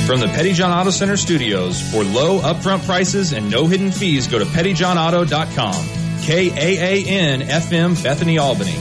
From the Petty John Auto Center studios, for low upfront prices and no hidden fees, go to pettyjohnauto.com. KAAN FM, Bethany, Albany.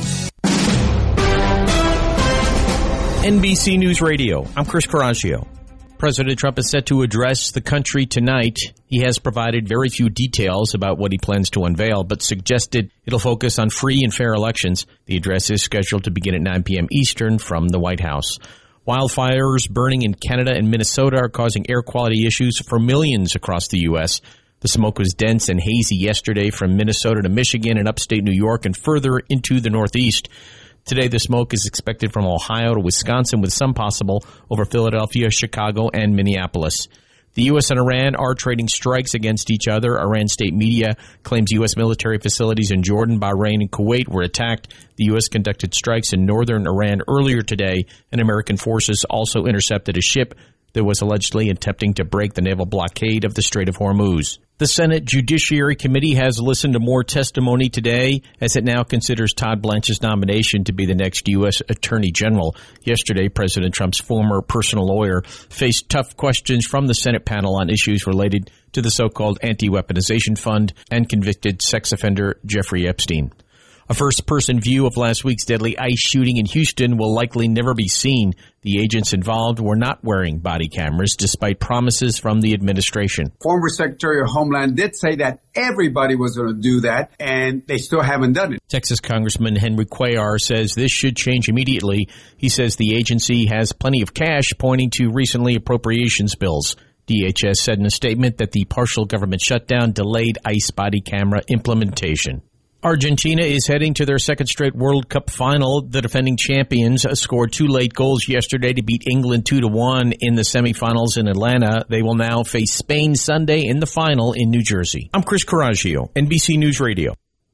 NBC News Radio. I'm Chris Coraggio. President Trump is set to address the country tonight. He has provided very few details about what he plans to unveil, but suggested it'll focus on free and fair elections. The address is scheduled to begin at 9 p.m. Eastern from the White House. Wildfires burning in Canada and Minnesota are causing air quality issues for millions across the U.S. The smoke was dense and hazy yesterday from Minnesota to Michigan and upstate New York and further into the Northeast. Today, the smoke is expected from Ohio to Wisconsin, with some possible over Philadelphia, Chicago, and Minneapolis. The U.S. and Iran are trading strikes against each other. Iran state media claims U.S. military facilities in Jordan, Bahrain, and Kuwait were attacked. The U.S. conducted strikes in northern Iran earlier today, and American forces also intercepted a ship that was allegedly attempting to break the naval blockade of the Strait of Hormuz. The Senate Judiciary Committee has listened to more testimony today as it now considers Todd Blanche's nomination to be the next U.S. Attorney General. Yesterday, President Trump's former personal lawyer faced tough questions from the Senate panel on issues related to the so-called anti-weaponization fund and convicted sex offender Jeffrey Epstein. A first-person view of last week's deadly ICE shooting in Houston will likely never be seen. The agents involved were not wearing body cameras, despite promises from the administration. Former Secretary of Homeland did say that everybody was going to do that, and they still haven't done it. Texas Congressman Henry Cuellar says this should change immediately. He says the agency has plenty of cash, pointing to recently appropriations bills. DHS said in a statement that the partial government shutdown delayed ICE body camera implementation. Argentina is heading to their second straight World Cup final. The defending champions scored 2 late goals yesterday to beat England 2-1 in the semifinals in Atlanta. They will now face Spain Sunday in the final in New Jersey. I'm Chris Coraggio, NBC News Radio.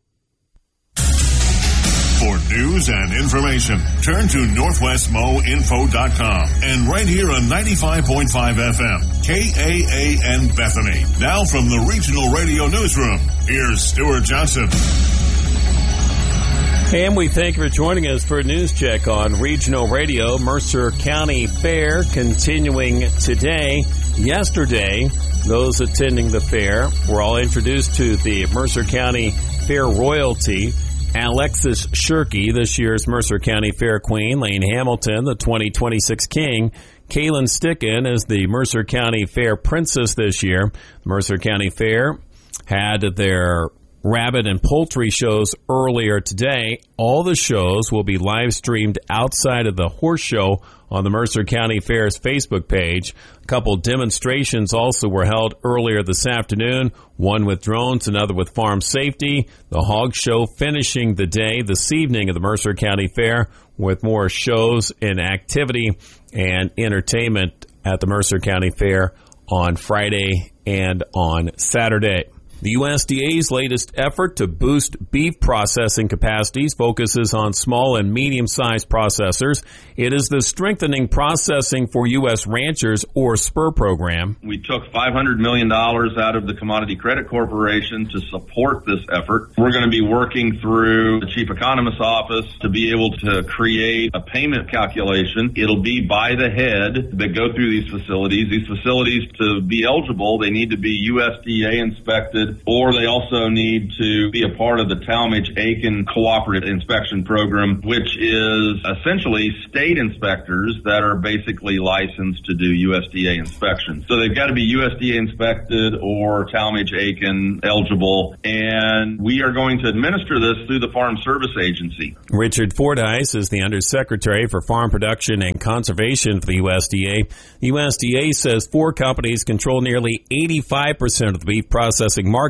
For news and information, turn to NorthwestMoInfo.com and right here on 95.5 FM, KAAN Bethany. Now from the Regional Radio Newsroom, here's Stuart Johnson. And we thank you for joining us for a news check on Regional Radio. Mercer County Fair continuing today. Yesterday, those attending the fair were all introduced to the Mercer County Fair royalty. Alexis Shirky, this year's Mercer County Fair Queen. Lane Hamilton, the 2026 King. Kaylin Sticken is the Mercer County Fair Princess this year. Mercer County Fair had their rabbit and poultry shows earlier today. All the shows will be live streamed outside of the horse show on the Mercer County Fair's Facebook page. A couple demonstrations also were held earlier this afternoon, one with drones, another with farm safety. The hog show finishing the day this evening at the Mercer County Fair with more shows and activity and entertainment at the Mercer County Fair on Friday and on Saturday. The USDA's latest effort to boost beef processing capacities focuses on small and medium-sized processors. It is the Strengthening Processing for U.S. Ranchers, or SPUR program. We took $500 million out of the Commodity Credit Corporation to support this effort. We're going to be working through the Chief Economist's office to be able to create a payment calculation. It'll be by the head that go through these facilities. These facilities, to be eligible, they need to be USDA inspected, or they also need to be a part of the Talmadge-Aiken Cooperative Inspection Program, which is essentially state inspectors that are basically licensed to do USDA inspections. So they've got to be USDA inspected or Talmadge-Aiken eligible, and we are going to administer this through the Farm Service Agency. Richard Fordyce is the Undersecretary for Farm Production and Conservation for the USDA. The USDA says 4 companies control nearly 85% of the beef processing market.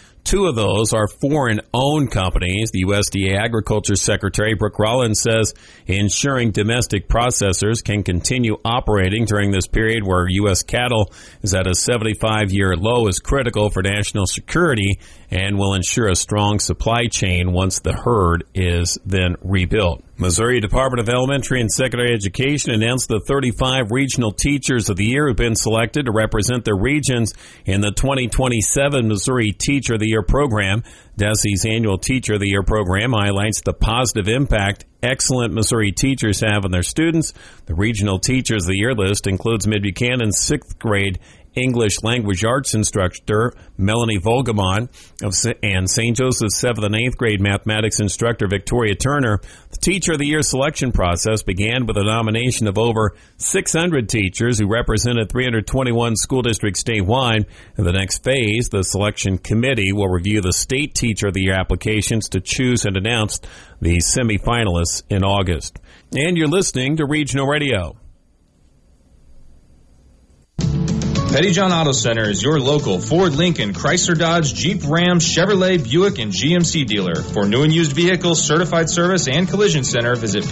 2 of those are foreign-owned companies. The USDA Agriculture Secretary, Brooke Rollins, says ensuring domestic processors can continue operating during this period where U.S. cattle is at a 75-year low is critical for national security and will ensure a strong supply chain once the herd is then rebuilt. Missouri Department of Elementary and Secondary Education announced the 35 Regional Teachers of the Year have been selected to represent their regions in the 2027 Missouri Teacher of the Year program. DESE's annual Teacher of the Year program highlights the positive impact excellent Missouri teachers have on their students. The Regional Teachers of the Year list includes Mid-Buchanan's 6th grade English Language Arts instructor Melanie Volgamon and St. Joseph's 7th and 8th grade mathematics instructor Victoria Turner. The Teacher of the Year selection process began with a nomination of over 600 teachers who represented 321 school districts statewide. In the next phase, the selection committee will review the state Teacher of the Year applications to choose and announce the semifinalists in August. And you're listening to Regional Radio. Pettyjohn Auto Center is your local Ford, Lincoln, Chrysler, Dodge, Jeep, Ram, Chevrolet, Buick, and GMC dealer. For new and used vehicles, certified service, and collision center, visit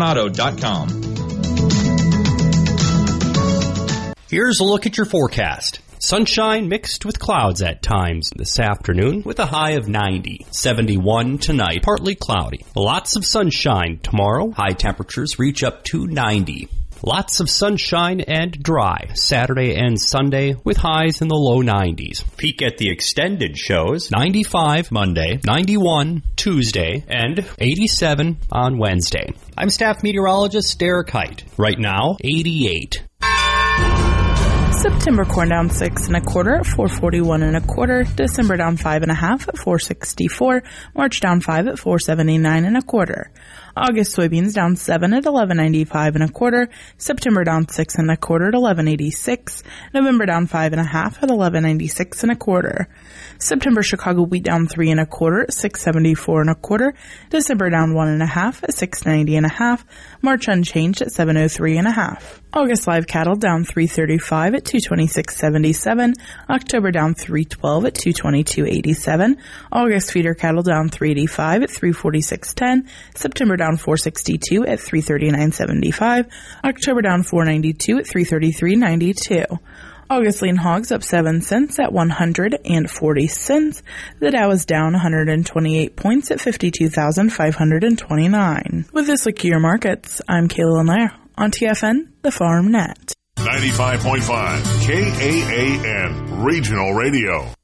pettyjohnauto.com. Here's a look at your forecast. Sunshine mixed with clouds at times this afternoon with a high of 90. 71 tonight, partly cloudy. Lots of sunshine tomorrow. High temperatures reach up to 90. Lots of sunshine and dry Saturday and Sunday with highs in the low 90s. Peak at the extended shows 95 Monday, 91 Tuesday, and 87 on Wednesday. I'm staff meteorologist Derek Height. Right now, 88. September corn down 6 1/4 at 441 1/4. December down 5 1/2 at 464. March down 5 at 479 1/4. August soybeans down 7 at 1195 1/4. September down 6 1/4 at 1186. November down 5 1/2 at 1196 1/4. September Chicago wheat down 3 1/4 at 674 1/4. December down 1 1/2 at 690 1/2. March unchanged at 703 1/2. August live cattle down 335 at 226.77. October down 312 at 222.87. August feeder cattle down 385 at 346.10. September down 462 at 339.75. October down 492 at 333.92. August lean hogs up 7 cents at 140 cents. The Dow is down 128 points at 52,529. With this look at your markets, I'm Kayla Nair on TFN, the Farm Net. 95.5 KAAN Regional Radio.